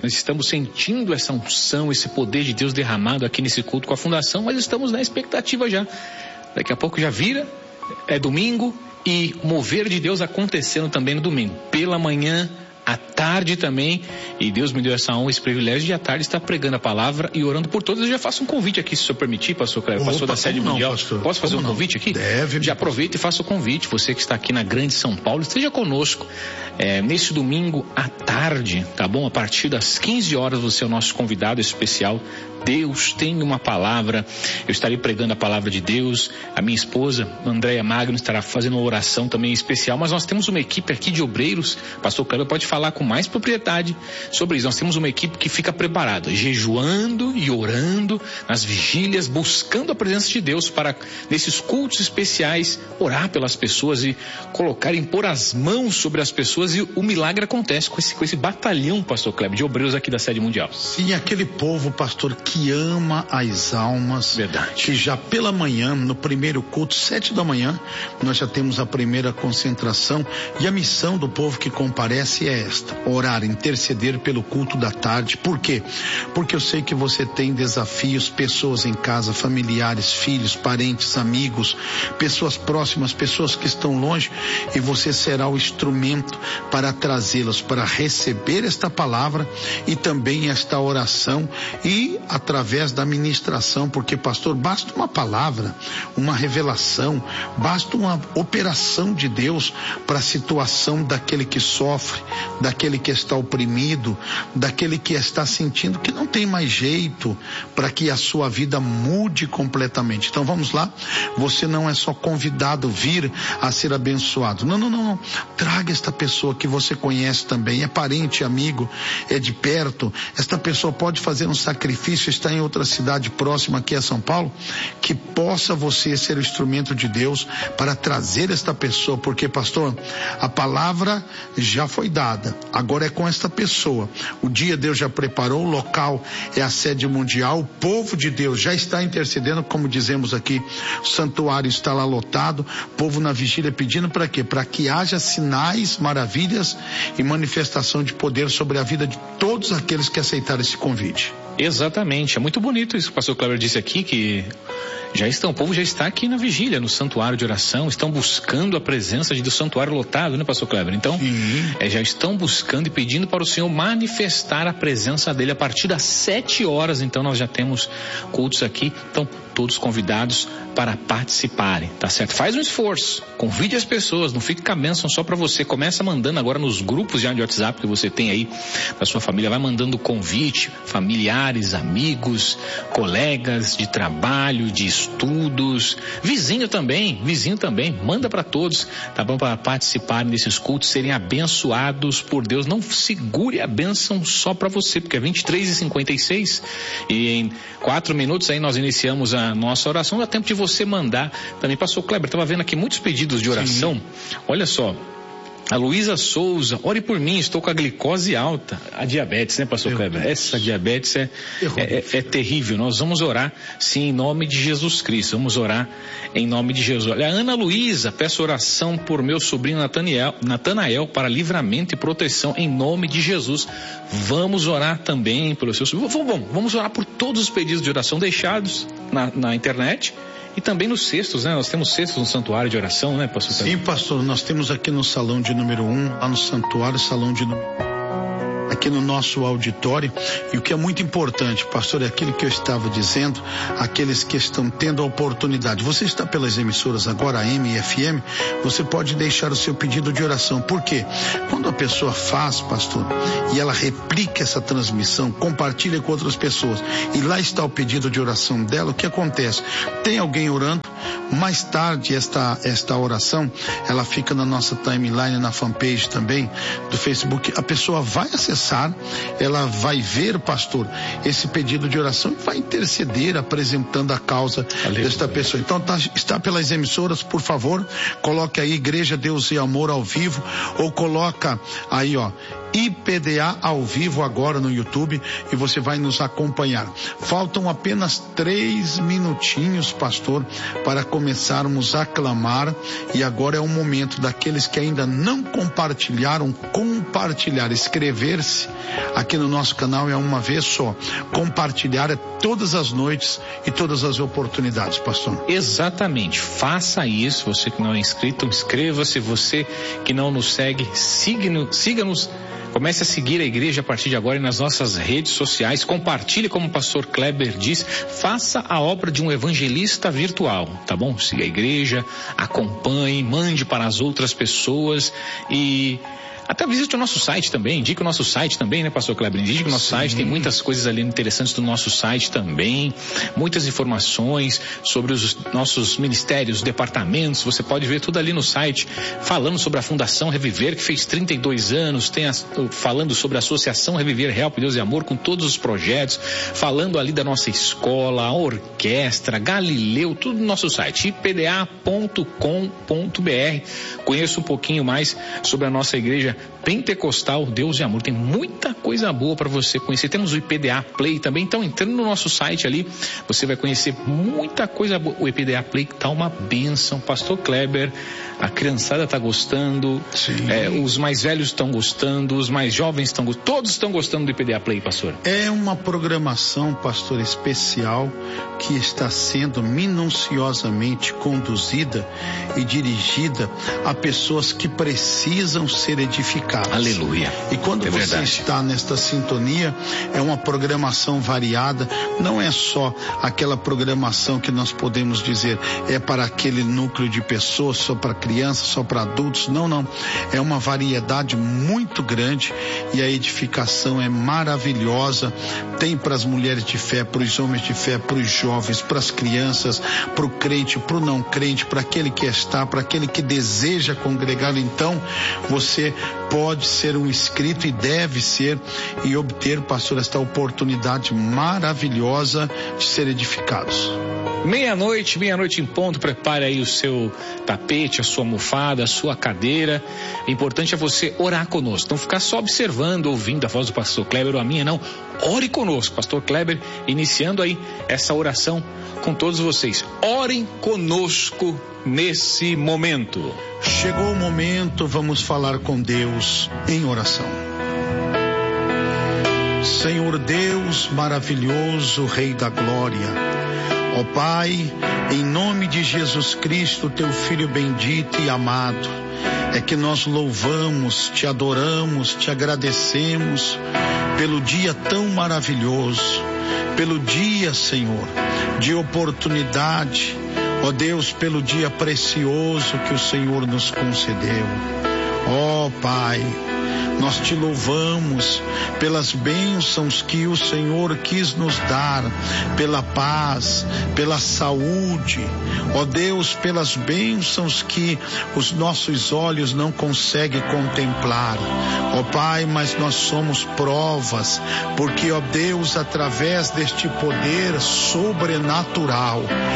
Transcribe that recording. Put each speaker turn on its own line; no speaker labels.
Nós estamos sentindo essa unção, esse poder de Deus derramado aqui nesse culto com a Fundação, mas estamos na expectativa já. Daqui a pouco já vira, é domingo, e o mover de Deus acontecendo também no domingo. Pela manhã, à tarde também, e Deus me deu essa honra, esse privilégio de à tarde estar pregando a palavra e orando por todos. Eu já faço um convite aqui, se o senhor permitir, pastor Cleber, pastor da sede mundial. Pastor, posso fazer um convite aqui?
Deve.
Já aproveita e faça o convite, você que está aqui na Grande São Paulo, esteja conosco nesse domingo à tarde, tá bom? A partir das 15 horas você é o nosso convidado especial. Deus tem uma palavra, eu estarei pregando a palavra de Deus, a minha esposa, Andréia Magno, estará fazendo uma oração também especial, mas nós temos uma equipe aqui de obreiros, pastor Cleber pode falar com mais propriedade sobre isso. Nós temos uma equipe que fica preparada, jejuando e orando nas vigílias, buscando a presença de Deus para, nesses cultos especiais, orar pelas pessoas e impor as mãos sobre as pessoas, e o milagre acontece com esse batalhão, pastor Cleber, de obreiros aqui da sede mundial.
Sim, aquele povo, pastor, que ama as almas.
Verdade.
Que já pela manhã, no primeiro culto, 7 da manhã, nós já temos a primeira concentração, e a missão do povo que comparece é esta: orar, interceder pelo culto da tarde. Por quê? Porque eu sei que você tem desafios, pessoas em casa, familiares, filhos, parentes, amigos, pessoas próximas, pessoas que estão longe, e você será o instrumento para trazê-los, para receber esta palavra e também esta oração, e através da ministração, porque, pastor, basta uma palavra, uma revelação, basta uma operação de Deus para a situação daquele que sofre, daquele que está oprimido, daquele que está sentindo que não tem mais jeito, para que a sua vida mude completamente. Então vamos lá, você não é só convidado a vir a ser abençoado, não, traga esta pessoa que você conhece também, é parente, amigo, é de perto, esta pessoa pode fazer um sacrifício, está em outra cidade próxima aqui a São Paulo, que possa você ser o instrumento de Deus para trazer esta pessoa, porque, pastor, a palavra já foi dada, agora é com esta pessoa. O dia Deus já preparou, o local é a sede mundial, o povo de Deus já está intercedendo, como dizemos aqui, o santuário está lá lotado, o povo na vigília pedindo para quê? Para que haja sinais, maravilhas e manifestação de poder sobre a vida de todos aqueles que aceitaram esse convite.
Exatamente, é muito bonito isso que o pastor Cleber disse aqui, que o povo já está aqui na vigília, no santuário de oração, estão buscando a presença do santuário lotado, né, pastor Cleber? Então, já estão buscando e pedindo para o Senhor manifestar a presença dele a partir das 7 horas, então nós já temos cultos aqui, então todos convidados para participarem, tá certo? Faz um esforço, convide as pessoas, não fique com a bênção só para você, começa mandando agora nos grupos já de WhatsApp que você tem aí da sua família, vai mandando convite, familiares, amigos, colegas de trabalho, de estudos, vizinho também, manda para todos, tá bom? Para participarem desses cultos, serem abençoados por Deus. Não segure a bênção só para você, porque é 23h56 e em 4 minutos aí nós iniciamos a nossa oração. Dá tempo de você mandar também. Pastor Cleber, estava vendo aqui muitos pedidos de oração. Olha só, a Luísa Souza, ore por mim, estou com a glicose alta. A diabetes, né, pastor Cleber? Essa diabetes é terrível. Nós vamos orar, sim, em nome de Jesus Cristo. Vamos orar em nome de Jesus. Olha, a Ana Luísa, peço oração por meu sobrinho Natanael para livramento e proteção em nome de Jesus. Vamos orar também pelo seu sobrinho. Vamos orar por todos os pedidos de oração deixados na internet. E também nos cestos, né? Nós temos cestos no santuário de oração, né, pastor?
Sim, pastor, nós temos aqui no salão de número 1, lá no santuário, salão de aqui no nosso auditório, e o que é muito importante, pastor, é aquilo que eu estava dizendo, aqueles que estão tendo a oportunidade, você está pelas emissoras agora, AM e FM, você pode deixar o seu pedido de oração. Por quê? Quando a pessoa faz, pastor, e ela replica essa transmissão, compartilha com outras pessoas, e lá está o pedido de oração dela, o que acontece? Tem alguém orando, mais tarde esta oração, ela fica na nossa timeline, na fanpage também, do Facebook, a pessoa vai acessar, ela vai ver, pastor, esse pedido de oração e vai interceder, apresentando a causa desta pessoa. Então está pelas emissoras, por favor, coloque aí Igreja Deus e Amor ao vivo, ou coloca aí, IPDA ao vivo agora no YouTube e você vai nos acompanhar. Faltam apenas 3 minutinhos, pastor, para começarmos a clamar, e agora é o momento daqueles que ainda não compartilharam, compartilhar, inscrever-se aqui no nosso canal é uma vez só, compartilhar é todas as noites e todas as oportunidades, pastor.
Exatamente, faça isso. Você que não é inscrito, inscreva-se. Você que não nos segue, siga-nos. Comece a seguir a igreja a partir de agora nas nossas redes sociais. Compartilhe, como o pastor Kleber diz, faça a obra de um evangelista virtual, tá bom? Siga a igreja, acompanhe, mande para as outras pessoas e até visite o nosso site também, indique o nosso site também, né, pastor Kleber? Indique o nosso site, tem muitas coisas ali interessantes do nosso site também, muitas informações sobre os nossos ministérios, departamentos, você pode ver tudo ali no site, falando sobre a Fundação Reviver, que fez 32 anos, falando sobre a Associação Reviver Help Deus e Amor, com todos os projetos, falando ali da nossa escola, a orquestra, Galileu, tudo no nosso site, ipda.com.br. Conheça um pouquinho mais sobre a nossa igreja Pentecostal Deus e Amor, tem muita coisa boa para você conhecer. Temos o IPDA Play também, então entrando no nosso site ali, você vai conhecer muita coisa boa. O IPDA Play tá uma bênção, pastor Kleber, a criançada tá gostando, os mais velhos estão gostando, os mais jovens estão gostando, todos estão gostando do IPDA Play, pastor.
É uma programação, pastor, especial que está sendo minuciosamente conduzida e dirigida a pessoas que precisam ser edificadas.
Aleluia.
E quando você está nesta sintonia, é uma programação variada, não é só aquela programação que nós podemos dizer é para aquele núcleo de pessoas, só para crianças, só para adultos, não, é uma variedade muito grande e a edificação é maravilhosa, tem para as mulheres de fé, para os homens de fé, para os jovens, para as crianças, para o crente, para o não crente, para aquele que está, para aquele que deseja congregar. Então você pode ser um inscrito e deve ser e obter, pastor, esta oportunidade maravilhosa de ser edificados.
Meia-noite em ponto, prepare aí o seu tapete, a sua almofada, a sua cadeira. O importante é você orar conosco, não ficar só observando, ouvindo a voz do pastor Kleber ou a minha, não. Ore conosco, pastor Kleber, iniciando aí essa oração com todos vocês. Orem conosco nesse momento.
Chegou o momento, vamos falar com Deus em oração. Senhor Deus maravilhoso, Rei da Glória, ó Pai, em nome de Jesus Cristo, teu Filho bendito e amado, é que nós louvamos, te adoramos, te agradecemos pelo dia tão maravilhoso, pelo dia, Senhor, de oportunidade, ó Deus, pelo dia precioso que o Senhor nos concedeu. Ó Pai, nós te louvamos pelas bênçãos que o Senhor quis nos dar, pela paz, pela saúde, ó Deus, pelas bênçãos que os nossos olhos não conseguem contemplar, ó Pai, mas nós somos provas, porque, ó Deus, através deste poder sobrenatural,